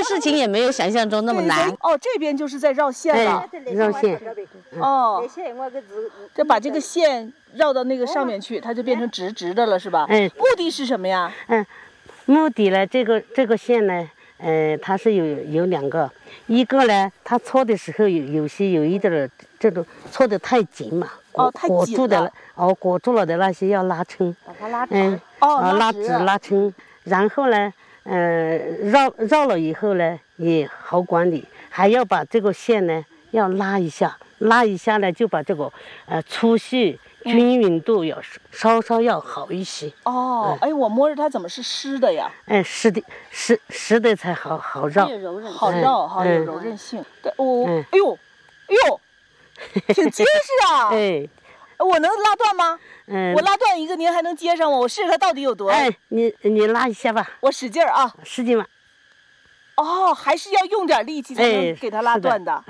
事情也没有想象中那么难。 哦，这边就是在绕线了。 绕线。 哦，这把这个线绕到那个上面去，它就变成直的了，是吧？目的是什么呀？ 目的呢，这个线呢，它是有2个，一个呢，它搓的时候有一点儿这种搓得太紧嘛，裹住的，裹住了的那些要拉伸， 把它拉直， 拉伸，然后呢，绕了以后呢也好管理，还要把这个线呢要拉一下呢，就把这个粗细均匀度稍稍要好一些。 我摸着它怎么是湿的呀？ 湿的才好绕， 好绕哈，有柔韧性。对，哎呦，挺结实啊！我能拉断吗？我拉断一个，您还能接上吗？我试试它到底有多。 你拉一下吧。 我使劲啊！ 使劲吧。 还是要用点力气才能给它拉断的。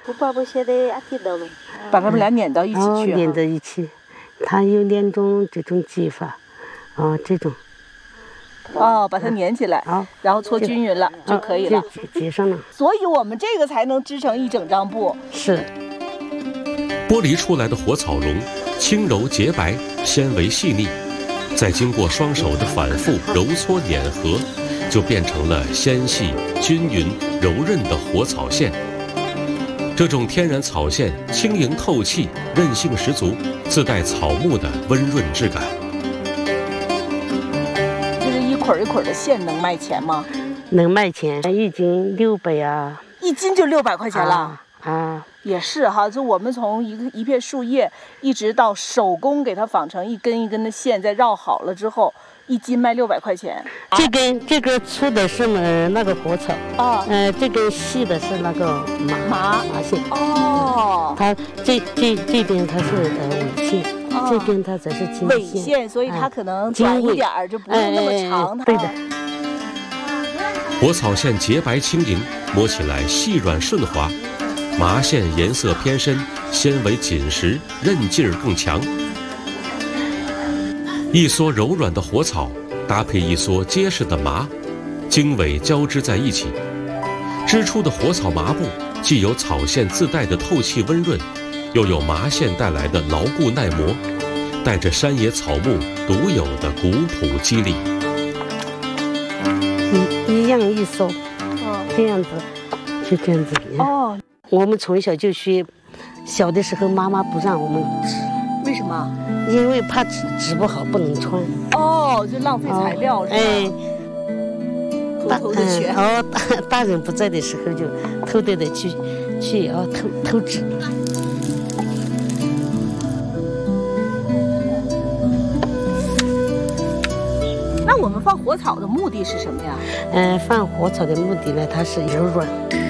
把它们俩捻到一起去。 捻到一起，它有2种这种技法，这种。 把它粘起来，然后搓均匀了就可以了， 接上了。 所以我们这个才能织成一整张布。 是。 剥离出来的火草绒轻柔洁白，纤维细腻，再经过双手的反复揉搓碾合，就变成了纤细、均匀、柔韧的火草线。这种天然草线轻盈透气，韧性十足，自带草木的温润质感。 就是一捆一捆的线能卖钱吗？ 能卖钱，1斤600啊。 1斤就600块钱了。也是哈，就我们从一片树叶，一直到手工给它纺成一根一根的线，再绕好了之后，1斤卖600块钱。 这根粗的是那个火草，这根细的是那个麻线。它这边它是尾线，这边它才是筋尾线，所以它可能短一点儿，就不用那么长。 对的。 火草线洁白轻盈，摸起来细软顺滑。麻线颜色偏深，纤维紧实，韧劲儿更强。一撮柔软的火草搭配一撮结实的麻，经纬交织在一起，织出的火草麻布既有草线自带的透气温润，又有麻线带来的牢固耐磨，带着山野草木独有的古朴肌理。 一样一收，这样子，就这样子。我们从小就学，小的时候妈妈不让我们织， 为什么？ 因为怕织不好不能穿。 就浪费材料是吧？偷偷的学。 大人不在的时候就偷偷的去偷织。 那我们放火草的目的是什么呀？ 放火草的目的呢，它是柔软。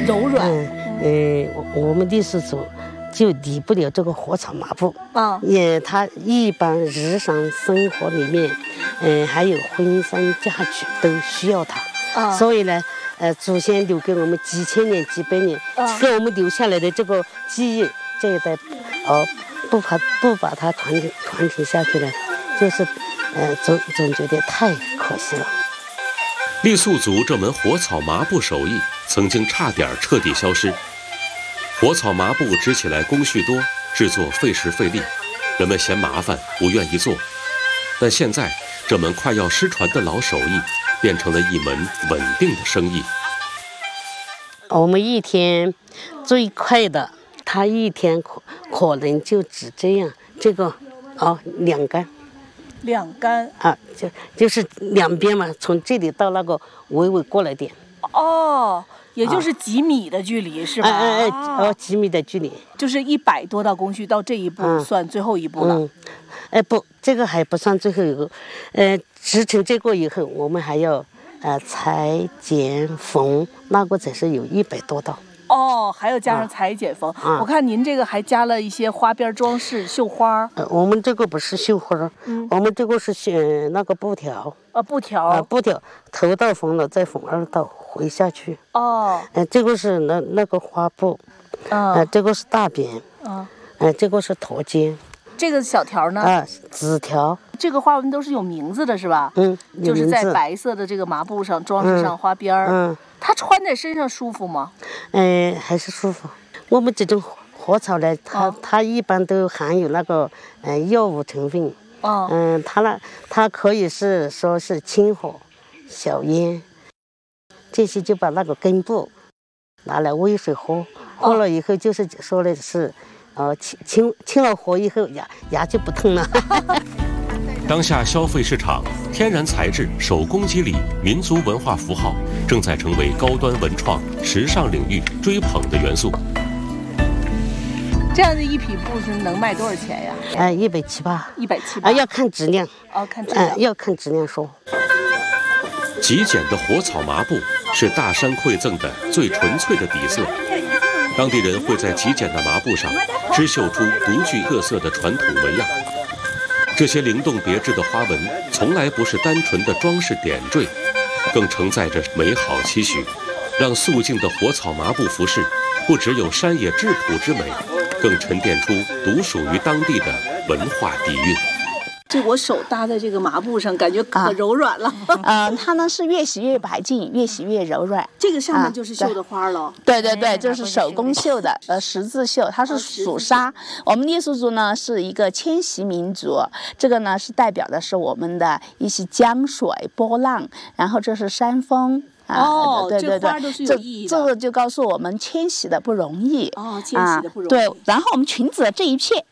我们的是就离不了这个火草麻布它一般日常生活里面，还有婚丧嫁娶都需要它所以呢，祖先留给我们几千年、几百年，给我们留下来的这个记忆，这一代不把它传承下去了，就是总觉得太可惜了。 傈僳族这门火草麻布手艺曾经差点彻底消失。火草麻布织起来工序多，制作费时费力，人们嫌麻烦不愿意做。但现在这门快要失传的老手艺变成了一门稳定的生意。 我们一天最快的，他一天可能就只这样，这个2杆。 2杆就是2边嘛，从这里到那个尾过来点。 也就是几米的距离是吧？ 几米的距离， 就是100多道工序，到这一步算最后一步了。 不，这个还不算最后一步。织成这个以后，我们还要裁剪缝，那个才是有100多道。 还要加上裁剪缝。我看您这个还加了一些花边装饰、绣花。 我们这个不是绣花，我们这个是那个布条。布条头道缝了，再缝2道回下去。这个是那个花布。这个是大边。这个是驼肩。 这个小条呢？ 纸条。 这个花纹都是有名字的，是吧？就是在白色的这个麻布上装饰上花边儿。 它穿在身上舒服吗？ 还是舒服。我们这种禾草呢，它一般都含有那个药物成分。它可以说是清火、消炎，这些就把那个根部拿来煨水喝，喝了以后就是说的是，清了火以后牙就不痛了。 当下消费市场，天然材质、手工肌理、民族文化符号正在成为高端文创、时尚领域追捧的元素。 这样的一匹布是能卖多少钱呀 ？178。 178。 要看质量。 看质量。 要看质量说。 极简的禾草麻布是大山馈赠的最纯粹的底色。当地人会在极简的麻布上织绣出独具特色的传统纹样。这些灵动别致的花纹，从来不是单纯的装饰点缀，更承载着美好期许，让素净的禾草麻布服饰不只有山野质朴之美，更沉淀出独属于当地的文化底蕴。 这我手搭在这个麻布上，感觉可柔软了。 它呢是越洗越白净，越洗越柔软。 这个上面就是绣的花了。 对，这是手工绣的，十字绣，它是属沙。我们傈僳族呢是一个迁徙民族，这个呢是代表的是我们的一些江水波浪，然后这是山峰。对， 这花都是有意义的。 这个就告诉我们迁徙的不容易。 迁徙的不容易。 对，然后我们裙子这一片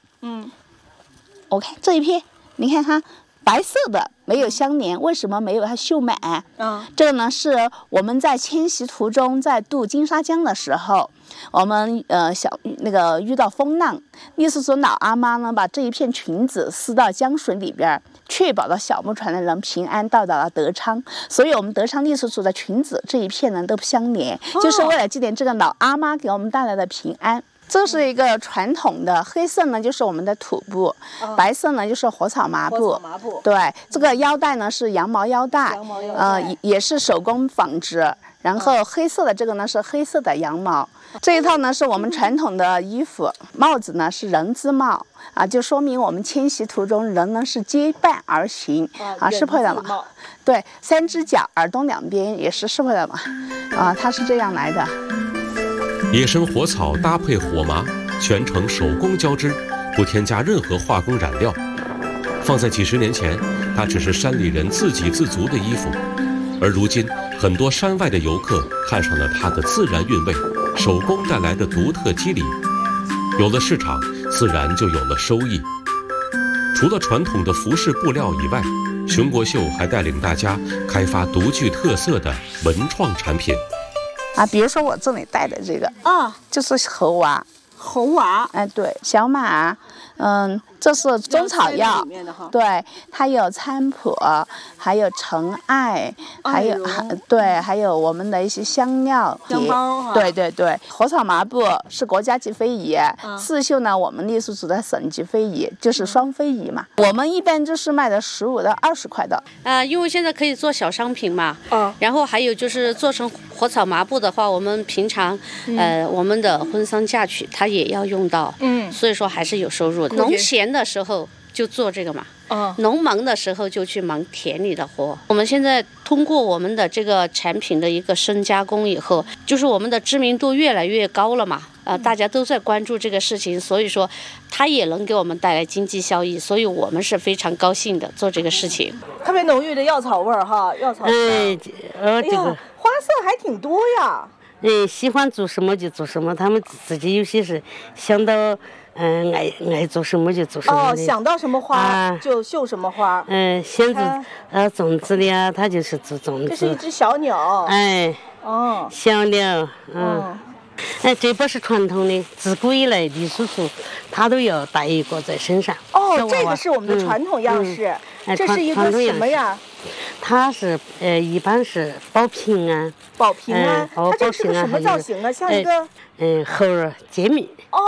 ，OK， 这一片。你看它白色的没有相连，为什么没有它绣满？这个呢是我们在迁徙途中，在渡金沙江的时候，我们遇到风浪，傈僳族老阿妈呢把这一片裙子撕到江水里边，确保了小木船的人平安到达了德昌。所以我们德昌傈僳族的裙子这一片呢都不相连，就是为了纪念这个老阿妈给我们带来的平安。这是一个传统的，黑色呢就是我们的土布，白色呢就是禾草麻布。对，这个腰带呢是羊毛腰带，也是手工纺织。然后黑色的这个呢是黑色的羊毛。这一套呢是我们传统的衣服，帽子呢是人字帽就说明我们迁徙途中人呢是结伴而行是配的嘛。对，3只脚，耳朵两边也是适配的嘛。它是这样来的。 野生禾草搭配火麻，全程手工交织，不添加任何化工染料。放在几十年前，它只是山里人自给自足的衣服，而如今很多山外的游客看上了它的自然韵味，手工带来的独特肌理。有了市场，自然就有了收益。除了传统的服饰布料以外，熊国秀还带领大家开发独具特色的文创产品。 比如说我这里戴的这个就是猴娃。对，小马，这是中草药，对，它有菖蒲，还有陈艾，还有我们的一些香料， 香包对，禾草麻布是国家级非遗，刺绣呢我们傈僳族的省级非遗，就是双非遗嘛。我们一般就是卖的15到20块的。 因为现在可以做小商品嘛，然后还有就是做成禾草麻布的话，我们平常我们的婚丧嫁娶它也要用到，所以说还是有收入的。农闲的时候就做这个嘛，农忙的时候就去忙田里的活。我们现在通过我们的这个产品的一个深加工以后，就是我们的知名度越来越高了嘛，大家都在关注这个事情，所以说它也能给我们带来经济效益，所以我们是非常高兴的做这个事情。 特别浓郁的药草味儿哈，药草味。这个花色还挺多呀。 喜欢做什么就做什么，他们自己有些是想到爱做什么就做什么想到什么花就绣什么花。 先做种子的呀，他就是做种子。 这是一只小鸟。 小鸟。这不是传统的，自古以来傈僳族他都要带一个在身上。 这个是我们的传统样式。这是一个什么呀？ 它是一般是保平安。 保平安。它这是个什么造型呢？像一个猴儿揭秘。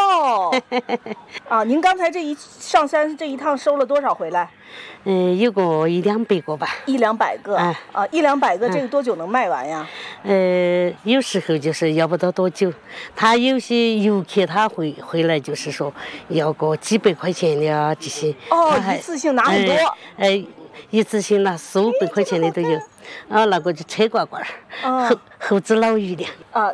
您刚才上山这一趟收了多少回来？ 有个100-200个吧。 100-200个。100-200个，这个多久能卖完呀？ 有时候就是要不到多久。他有些游客他会回来，就是说要个几百块钱的这些。 一次性拿很多。 一次性拿400-500块钱的都有。 那个就车刮刮，猴子老鱼的。